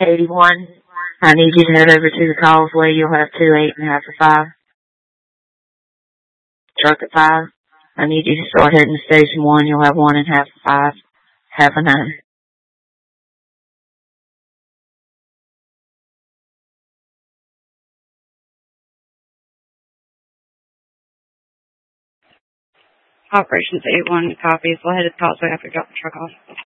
81. I need you to head over to the causeway. You'll have 2-8 and half of 5. Truck at 5. I need you to start heading to station 1. You'll have 1 and half of 5. Half of 9. Operations 81 copies. We'll head to the causeway after we drop the truck off.